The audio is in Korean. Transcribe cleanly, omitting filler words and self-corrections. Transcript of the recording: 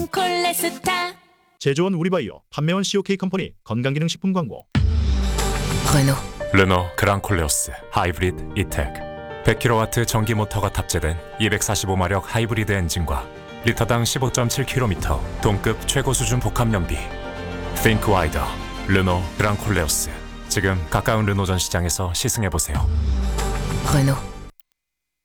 콜레스타. 제조원 우리바이오, 판매원 COK 컴퍼니 건강기능식품 광고. 르노 그랑콜레오스 하이브리드 이텍 100kW 전기 모터가 탑재된 245마력 하이브리드 엔진과 리터당 15.7km 동급 최고 수준 복합 연비. Think Wider 르노 그랑콜레오스. 지금 가까운 르노 전 시장에서 시승해보세요.